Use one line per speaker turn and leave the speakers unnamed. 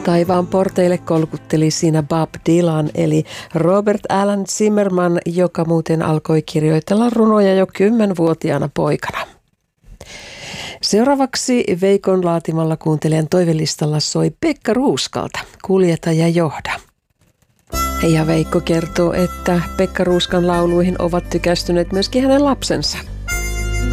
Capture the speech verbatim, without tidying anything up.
Taivaan porteille kolkutteli siinä Bob Dylan eli Robert Alan Zimmerman, joka muuten alkoi kirjoitella runoja jo kymmenvuotiaana poikana. Seuraavaksi Veikon laatimalla kuuntelijan toivelistalla soi Pekka Ruuskalta Kuljeta ja johda. Ja Veikko kertoo, että Pekka Ruuskan lauluihin ovat tykästyneet myöskin hänen lapsensa.